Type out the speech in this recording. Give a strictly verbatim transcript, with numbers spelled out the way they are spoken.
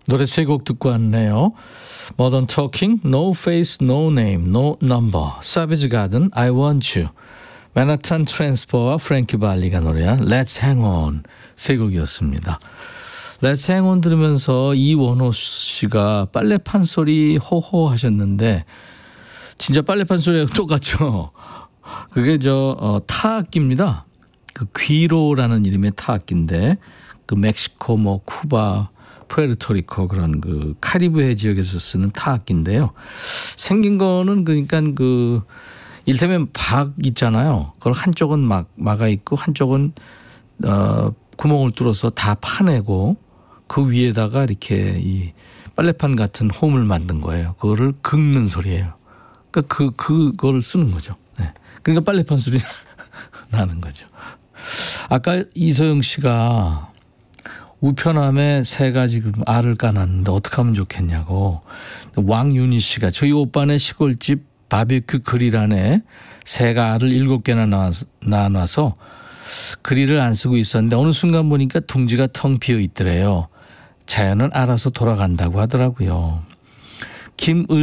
노래 세 곡 듣고 왔네요. Modern Talking, No Face, No Name, No Number, Savage Garden, I Want You, 맨하탄 트랜스퍼와 프랭키 발리가 노래한 Let's Hang On 세 곡이었습니다. Let's Hang On 들으면서 이원호 씨가 빨래판 소리 호호 하셨는데 진짜 빨래판 소리하고 똑같죠. 그게 저 어, 타악기입니다. 그 귀로라는 이름의 타악기인데 그 멕시코 뭐 쿠바 푸에르토리코 그런 그 카리브해 지역에서 쓰는 타악기인데요. 생긴 거는 그러니까 그 일테면 박 있잖아요. 그걸 한쪽은 막 막아 있고 한쪽은 어, 구멍을 뚫어서 다 파내고 그 위에다가 이렇게 이 빨래판 같은 홈을 만든 거예요. 그거를 긁는 소리예요. 그러니까 그 그걸 쓰는 거죠. 네. 그러니까 빨래판 소리 나는 거죠. 아까 이소영 씨가 우편함에 새 가지 알을 까놨는데 어떻게 하면 좋겠냐고. 왕윤희 씨가 저희 오빠네 시골집 바베큐 그릴 안에 새가 알을 일곱 개나 나눠서 그릴을 안 쓰고 있었는데 어느 순간 보니까 둥지가 텅 비어 있더래요. 자연은 알아서 돌아간다고 하더라고요. 김을